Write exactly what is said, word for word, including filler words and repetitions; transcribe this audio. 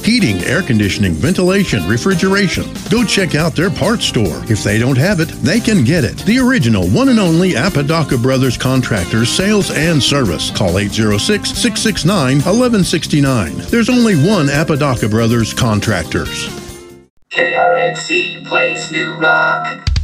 heating, air conditioning, ventilation, refrigeration. Go check out their parts store. If they don't have it, they can get it. The original one and only Apodaca Brothers Contractors Sales and Service. Call eight oh six, six six nine, one one six nine. There's only one Apodaca Brothers Contractors. K R N C plays new rock.